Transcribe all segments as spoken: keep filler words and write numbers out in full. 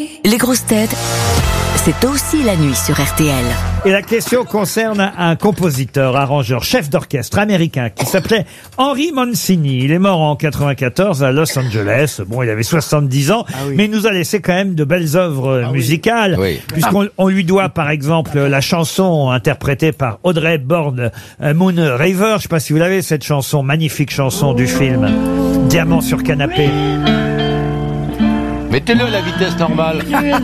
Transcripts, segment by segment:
Les grosses têtes, c'est aussi la nuit sur R T L. Et la question concerne un compositeur, arrangeur, chef d'orchestre américain qui s'appelait Henry Mancini. Il est mort en quatre-vingt-quatorze à Los Angeles. Bon, il avait soixante-dix ans, ah oui. mais il nous a laissé quand même de belles œuvres ah musicales. Oui. Oui. Puisqu'on on lui doit, par exemple, la chanson interprétée par Audrey Hepburn, Moon River. Je sais pas si vous l'avez, cette chanson, magnifique chanson du film Diamant sur canapé. Mettez-le à la vitesse normale.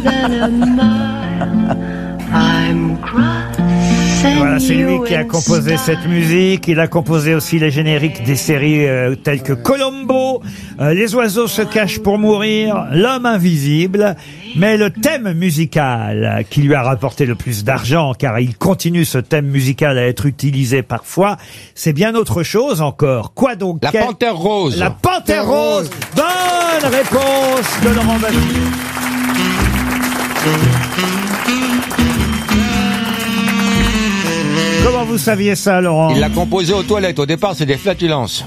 Voilà, c'est lui qui a composé cette musique. Il a composé aussi les génériques des séries euh, telles que Columbo, euh, Les oiseaux se cachent pour mourir, L'homme invisible. Mais le thème musical qui lui a rapporté le plus d'argent, car il continue ce thème musical à être utilisé parfois, c'est bien autre chose encore. Quoi donc? La quel... Panthère Rose. La Panthère Rose. Bonne réponse de Laurent Baffie. Comment vous saviez ça, Laurent? Il l'a composé aux toilettes. Au départ, c'est des flatulences.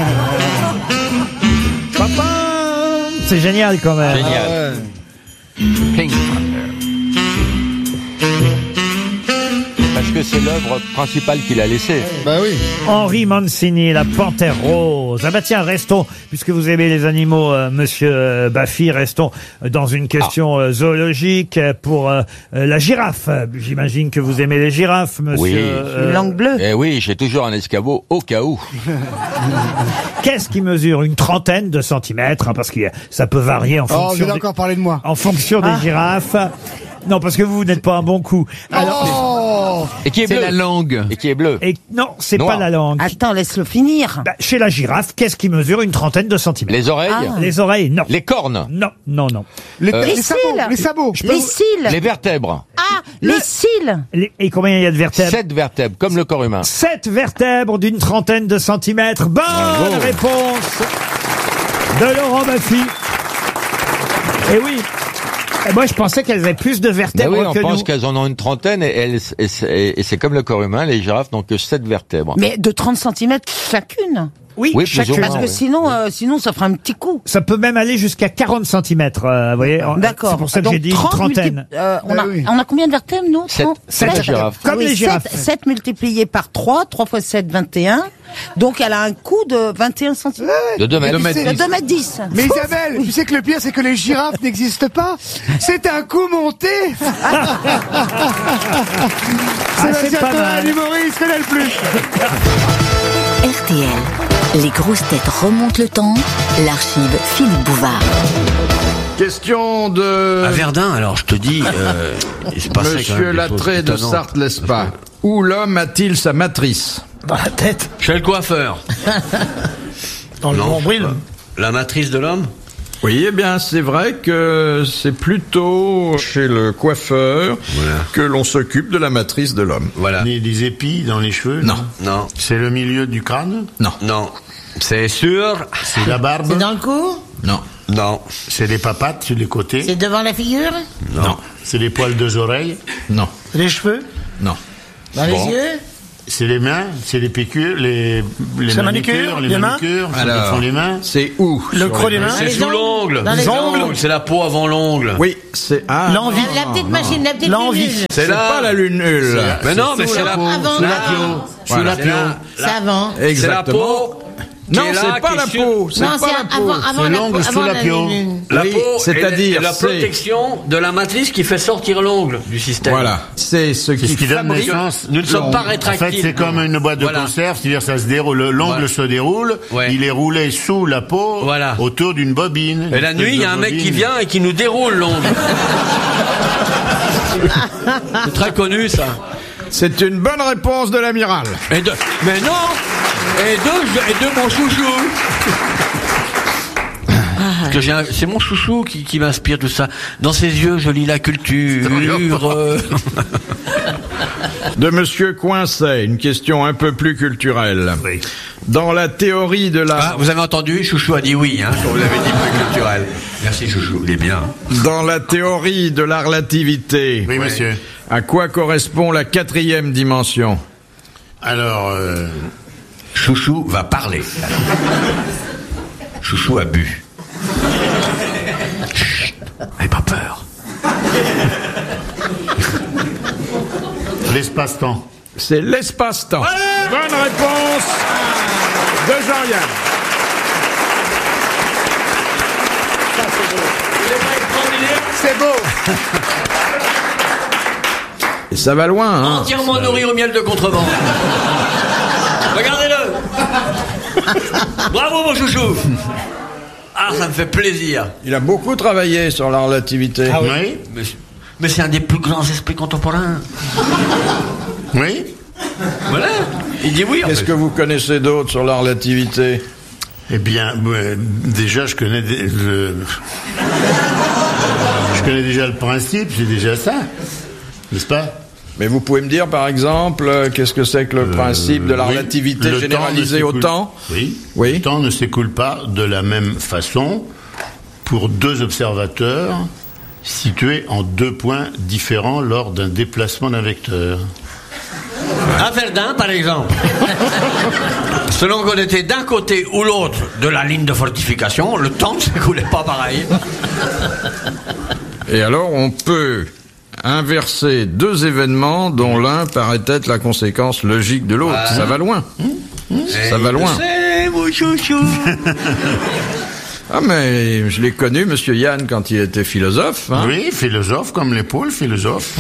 Papa, c'est génial quand même. Génial. Ah ouais. Pink Panther. Parce que c'est l'œuvre principale qu'il a laissée. Bah oui. Henry Mancini, la Panthère Rose. Ah bah tiens, restons, puisque vous aimez les animaux, euh, monsieur euh, Baffy, restons dans une question ah. euh, zoologique pour euh, la girafe. J'imagine que vous aimez les girafes, monsieur. Oui. Euh, Langue bleue. Eh oui, j'ai toujours un escabeau au cas où. Qu'est-ce qui mesure une trentaine de centimètres, hein, parce que ça peut varier en fonction. Oh, vous allez encore parler de moi. En fonction des ah. girafes. Non, parce que vous, vous n'êtes pas un bon coup. Alors, oh et qui est, est bleu. La langue. Et qui est bleu. Et non, c'est Noir. pas la langue. Attends, laisse-le finir. Bah, chez la girafe, qu'est-ce qui mesure une trentaine de centimètres? Les oreilles. Ah. Les oreilles, non. Les cornes. Non, non, non. Les, euh, les, les sabots. cils. Les sabots. Les vous... cils. Les vertèbres. Ah, Le... les cils. Les... Et combien il y a de vertèbres? Sept vertèbres, comme le corps humain. Sept vertèbres d'une trentaine de centimètres. Bonne Bravo. Réponse de Laurent Baffy. Et oui. Et moi, je pensais qu'elles avaient plus de vertèbres ben oui, que nous. On pense qu'elles en ont une trentaine et, elles, et, et, et c'est comme le corps humain, les girafes n'ont que sept vertèbres. Mais de trente centimètres chacune. Oui, oui chacune. moins, Parce que oui. sinon, oui. Euh, sinon, ça fera un petit coup. Ça peut même aller jusqu'à quarante centimètres, euh, vous voyez. D'accord. C'est pour ça que donc, j'ai dit une trentaine. Multi... Euh, on, ah, a, oui. on a combien de vertèbres, nous? Sept. Sept, sept girafes. Comme ah, oui, les girafes. sept multiplié par trois, trois fois sept, vingt et un. Donc, elle a un coup de vingt et un centimètres. De deux mètres. De deux mètres dix. Mais Isabelle, tu sais que le pire, c'est que les girafes n'existent pas. C'est un coup monté. Ah, c'est pas mal. L'humoriste connaît le plus. R T L, les grosses têtes remontent le temps. L'archive Philippe Bouvard. Question de... À Verdun, alors, je te dis... Euh, il se passait quand même Monsieur des Lattré choses de étonnantes. Sarthe-Lespas. Où l'homme a-t-il sa matrice? Dans la tête. Chez le coiffeur. Dans le nombril. La matrice de l'homme? Oui, eh bien, c'est vrai que c'est plutôt chez le coiffeur voilà. que l'on s'occupe de la matrice de l'homme. Voilà. Des, des épis dans les cheveux? Non. Non. C'est le milieu du crâne? Non. Non. C'est sûr. C'est la barbe? C'est dans le cou? Non. Non. C'est les papates sur les côtés? C'est devant la figure? Non. non. C'est les poils deux oreilles? Non. Les cheveux? Non. Dans bon. Les yeux? C'est les mains? C'est les piqûres? Les, les manucures? Les, les manucures? Alors, font les mains? C'est où? Le creux des mains? C'est sous l'ongle. Dans les ongles? C'est la peau avant l'ongle. Oui, c'est... Ah, l'envie. La, la petite machine, la petite L'envie. C'est pas la lune nulle. Mais non, mais c'est la peau. Sous la peau. Sous la peau. C'est avant. C'est la peau. Non, c'est pas la peau. C'est pas la peau. C'est l'ongle sous la peau. La oui, peau, c'est-à-dire la protection de la matrice qui fait sortir l'ongle du système. Voilà, c'est ce qui, ce qui donne fabrique... naissance. Nous ne sommes pas rétractiles. En fait, c'est comme une boîte de voilà. conserve, c'est-à-dire ça se déroule, l'ongle voilà. se déroule, ouais. il est roulé sous la peau, voilà. autour d'une bobine. Et la nuit, il y a un mec qui vient et qui nous déroule l'ongle. C'est très connu, ça. C'est une bonne réponse de l'amiral. Et de... Mais non. Et de, et de mon chouchou. Parce que j'ai un... C'est mon chouchou qui, qui m'inspire tout ça. Dans ses yeux, je lis la culture. De Monsieur Coincet, une question un peu plus culturelle. Oui. Dans la théorie de la... Ah, vous avez entendu? Chouchou a dit oui, hein, quand vous avez dit plus culturel. Merci chouchou, il est bien. Dans la théorie de la relativité... Oui, monsieur. À quoi correspond la quatrième dimension? Alors... Euh... Chouchou va parler. Chouchou a bu. Chut, n'ayez pas peur. L'espace-temps. C'est l'espace-temps. Ouais. Bonne réponse de Jean-Yann. C'est beau. Et ça va loin, hein. Entièrement nourri au miel de contrebande. Regardez-le. Bravo, mon chouchou. Ah, ça me fait plaisir. Il a beaucoup travaillé sur la relativité. Ah oui. Mais, mais c'est un des plus grands esprits contemporains. Oui. Voilà. Il dit oui. Qu'est-ce que vous connaissez d'autre sur la relativité? Eh bien, euh, déjà, je connais des- le... je connais déjà le principe, c'est déjà ça, n'est-ce pas? Mais vous pouvez me dire, par exemple, euh, qu'est-ce que c'est que le Euh, principe de la oui, relativité le généralisée temps ne au s'écoule- temps? Oui. Oui. Le temps ne s'écoule pas de la même façon pour deux observateurs situés en deux points différents lors d'un déplacement d'un vecteur. À Verdun, par exemple. Selon qu'on était d'un côté ou l'autre de la ligne de fortification, le temps ne s'écoulait pas pareil. Et alors, on peut inverser deux événements dont l'un paraît être la conséquence logique de l'autre. Ah. Ça va loin. Ça va loin. C'est mon chouchou. Ah, mais je l'ai connu, monsieur Yann, quand il était philosophe. Hein. Oui, philosophe comme les poules, philosophe.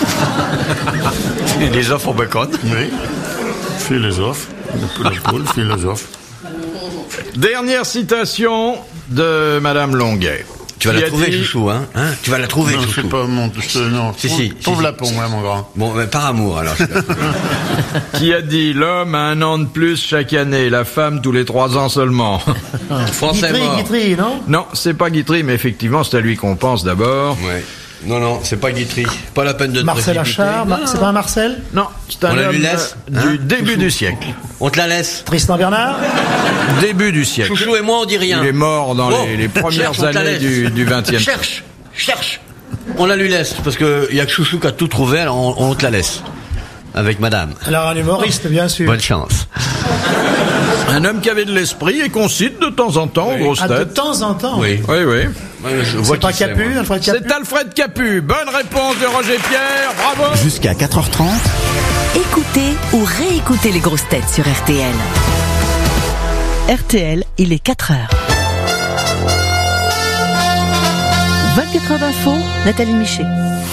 Les offres au bacon. Oui, philosophe. La poule, philosophe. Dernière citation de madame Longuet. Tu vas Qui la a trouver, dit- chouchou, hein, hein Tu vas la trouver, Non, chouchou. c'est pas mon... je- non, Si, si, trouve-la si, pour si, moi, si. mon grand. Bon, mais par amour, alors. Qui a dit l'homme a un an de plus chaque année, la femme tous les trois ans seulement. Français Guitry, mort. Guitry, non? Non, c'est pas Guitry, mais effectivement, c'est à lui qu'on pense d'abord. Ouais. Non, non, c'est pas Guitry. Pas la peine de te Marcel précipiter. Achard, Mar- c'est pas un Marcel? Non, c'est un On la lui homme laisse, euh, hein, du début chouchou. du siècle. On te la laisse. Tristan Bernard? Début du siècle. Chouchou et moi, on dit rien. Il est mort dans Bon, les, les premières cherche, on te la années laisse. du, du vingtième siècle. Cherche, cherche. On la lui laisse, parce que y a que Chouchou qui a tout trouvé, alors on, on te la laisse. Avec madame. Alors un humoriste, bien sûr. Bonne chance. Un homme qui avait de l'esprit et qu'on cite de temps en temps aux grosses Ah, de têtes. temps en temps. Oui. Oui, oui. Ouais, je vois C'est pas qui c'est, Capu, moi. Alfred Capu? C'est Alfred Capu. Bonne réponse de Roger Pierre. Bravo. Jusqu'à quatre heures trente, écoutez ou réécoutez les grosses têtes sur R T L. R T L, il est quatre heures. vingt-quatre heures d'info, Nathalie Michet.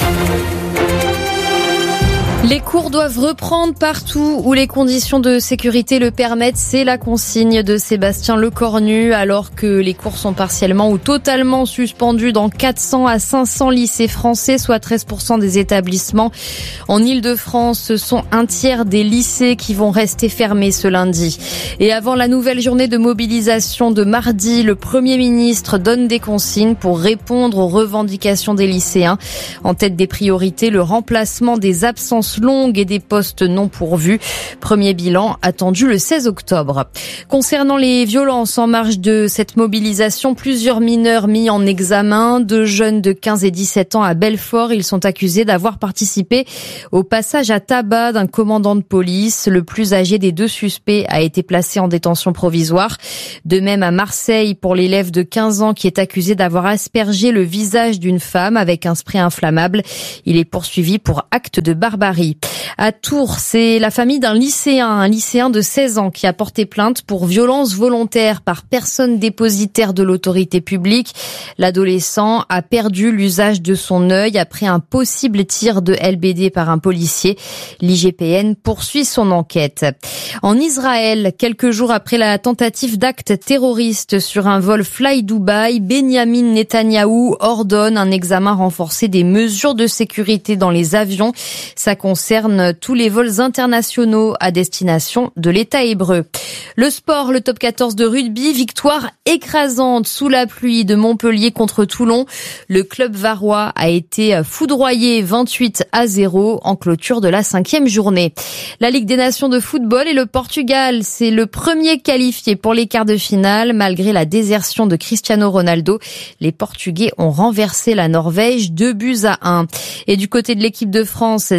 Les cours doivent reprendre partout où les conditions de sécurité le permettent. C'est la consigne de Sébastien Lecornu, alors que les cours sont partiellement ou totalement suspendus dans quatre cents à cinq cents lycées français, soit treize pour cent des établissements. En Île-de-France, ce sont un tiers des lycées qui vont rester fermés ce lundi. Et avant la nouvelle journée de mobilisation de mardi, le Premier ministre donne des consignes pour répondre aux revendications des lycéens. En tête des priorités, le remplacement des absences longues et des postes non pourvus. Premier bilan attendu le seize octobre. Concernant les violences en marge de cette mobilisation, plusieurs mineurs mis en examen, deux jeunes de quinze et dix-sept ans à Belfort. Ils sont accusés d'avoir participé au passage à tabac d'un commandant de police. Le plus âgé des deux suspects a été placé en détention provisoire. De même à Marseille pour l'élève de quinze ans qui est accusé d'avoir aspergé le visage d'une femme avec un spray inflammable. Il est poursuivi pour acte de barbarie. À Tours, c'est la famille d'un lycéen, un lycéen de seize ans qui a porté plainte pour violence volontaire par personne dépositaire de l'autorité publique. L'adolescent a perdu l'usage de son œil après un possible tir de L B D par un policier. L'I G P N poursuit son enquête. En Israël, quelques jours après la tentative d'acte terroriste sur un vol Fly Dubai, Benjamin Netanyahou ordonne un examen renforcé des mesures de sécurité dans les avions. Ça concerne tous les vols internationaux à destination de l'État hébreu. Le sport, le top quatorze de rugby, victoire écrasante sous la pluie de Montpellier contre Toulon. Le club varois a été foudroyé vingt-huit à zéro en clôture de la cinquième journée. La Ligue des Nations de football et le Portugal, c'est le premier qualifié pour les quarts de finale malgré la désertion de Cristiano Ronaldo. Les Portugais ont renversé la Norvège deux buts à un. Et du côté de l'équipe de France, Zinedine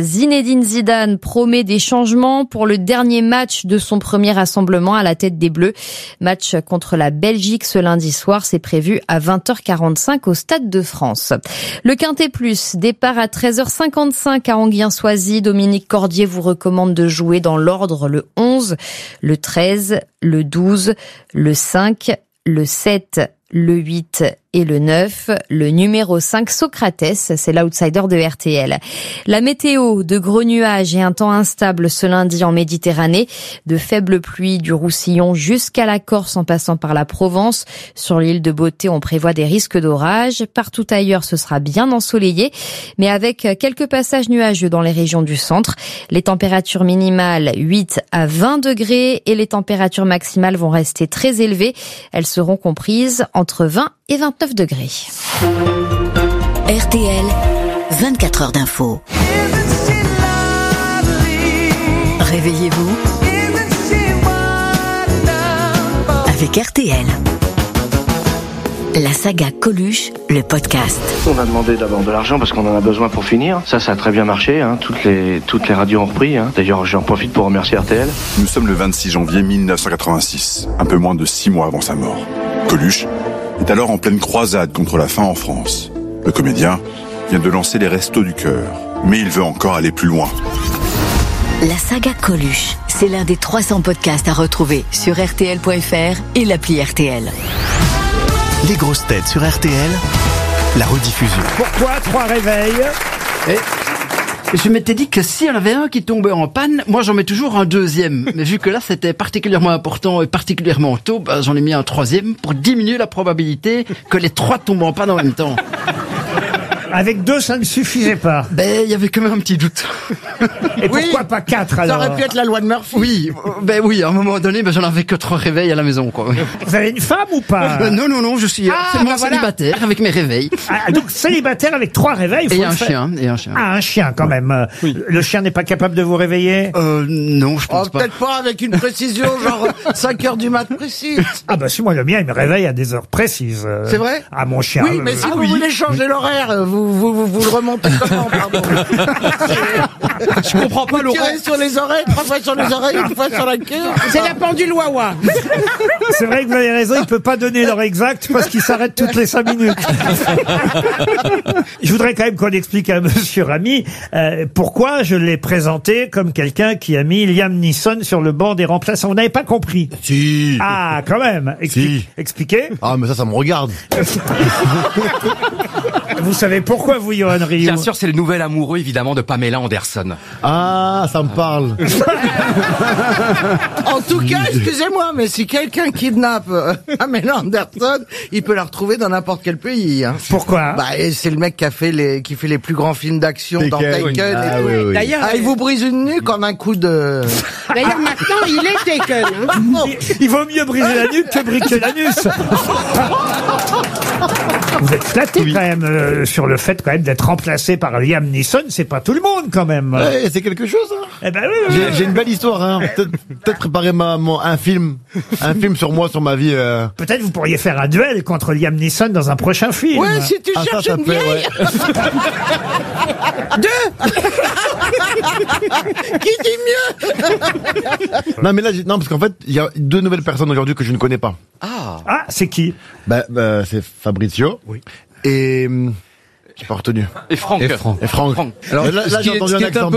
Zinedine Zidane promet des changements pour le dernier match de son premier rassemblement à la tête des Bleus. Match contre la Belgique ce lundi soir, c'est prévu à vingt heures quarante-cinq au Stade de France. Le Quintet Plus, départ à treize heures cinquante-cinq à Anguien-Soisy. Dominique Cordier vous recommande de jouer dans l'ordre le onze, le treize, le douze, le cinq, le sept, le huit et le neuf. Le numéro cinq, Socrates, c'est l'outsider de R T L. La météo, de gros nuages et un temps instable ce lundi en Méditerranée. De faibles pluies du Roussillon jusqu'à la Corse en passant par la Provence. Sur l'île de Beauté, on prévoit des risques d'orage. Partout ailleurs, ce sera bien ensoleillé, mais avec quelques passages nuageux dans les régions du centre. Les températures minimales, huit à vingt degrés, et les températures maximales vont rester très élevées. Elles seront comprises entre vingt et vingt-neuf degrés. R T L, vingt-quatre heures d'info. Réveillez-vous avec R T L. La saga Coluche, le podcast. On a demandé d'abord de l'argent parce qu'on en a besoin pour finir. Ça, ça a très bien marché. Hein. Toutes les toutes les radios ont repris. Hein. D'ailleurs, j'en profite pour remercier R T L. Nous sommes le vingt-six janvier mille neuf cent quatre-vingt-six, un peu moins de six mois avant sa mort. Coluche est alors en pleine croisade contre la faim en France. Le comédien vient de lancer les Restos du Cœur, mais il veut encore aller plus loin. La saga Coluche, c'est l'un des trois cents podcasts à retrouver sur R T L point F R et l'appli R T L. Les grosses têtes sur R T L, la rediffusion. Pourquoi trois réveils? Et je m'étais dit que s'il y en avait un qui tombait en panne, moi j'en mets toujours un deuxième. Mais vu que là c'était particulièrement important et particulièrement tôt, bah, j'en ai mis un troisième pour diminuer la probabilité que les trois tombent en panne en même temps. Avec deux, ça ne suffisait pas. Ben, il y avait quand même un petit doute. Et oui, pourquoi pas quatre alors? Ça aurait pu être la loi de Murphy. Oui, ben oui, à un moment donné, ben j'en avais que trois réveils à la maison, quoi. Vous avez une femme ou pas? euh, Non, non, non, je suis ah, absolument bah voilà. célibataire avec mes réveils. Ah, donc célibataire avec trois réveils. Faut et un faire. chien, et un chien. Ah, un chien quand même. Oui. Le chien n'est pas capable de vous réveiller? Euh, non, je pense oh, pas. Peut-être pas avec une précision, genre cinq heures du mat précise. Ah bah si, moi le mien, il me réveille à des heures précises. C'est vrai? Ah, mon chien. Oui, mais euh, si ah, vous oui. voulez changer l'horaire, vous, vous, vous, vous le remontez comment, pardon? Je comprends pas, Laurent. Tirez sur les oreilles, trois fois sur les oreilles, une fois sur la queue. C'est la pendule Wawa. C'est vrai que vous avez raison, il peut pas donner l'heure exacte parce qu'il s'arrête toutes les cinq minutes. Je voudrais quand même qu'on explique à Monsieur Ramy euh, pourquoi je l'ai présenté comme quelqu'un qui a mis Liam Neeson sur le banc des remplaçants. Vous n'avez pas compris? Si. Ah, quand même. Expli- si. Expliquez. Ah, mais ça, ça me regarde. Vous savez pourquoi, vous, Johan Rioux? Bien sûr, c'est le nouvel amoureux, évidemment, de Pamela Anderson. Ah, ça me parle. En tout cas, excusez-moi, mais si quelqu'un kidnappe euh, Pamela Anderson, il peut la retrouver dans n'importe quel pays. Hein. Pourquoi? Bah, c'est le mec qui a fait les, qui fait les plus grands films d'action dans Taken. Oui. Et Ah, tout. oui, oui. D'ailleurs, ah, il vous brise une nuque en un coup de. D'ailleurs, maintenant, il est Taken. Hein. Il, il vaut mieux briser la nuque que briquer l'anus. Vous êtes flatté oui. quand même euh, sur le fait quand même d'être remplacé par Liam Neeson. C'est pas tout le monde quand même. Ouais, c'est quelque chose. Hein. Eh ben oui. oui, j'ai, oui. j'ai une belle histoire. Hein. Peut-être, peut-être préparer ma, mon, un film, un film sur moi, sur ma vie. Euh... Peut-être vous pourriez faire un duel contre Liam Neeson dans un prochain film. Ouais, si tu ah, cherches ça, ça une fait, vieille. Ouais. Deux. Qui dit mieux? Non mais là, non parce qu'en fait, il y a deux nouvelles personnes aujourd'hui que je ne connais pas. Ah. Ah, c'est qui? Bah, bah c'est Fabrizio. Oui. Et j'ai pas retenu. Et Franck. Et Franck. Et Franck. Franck. Alors là, là j'ai entendu un accent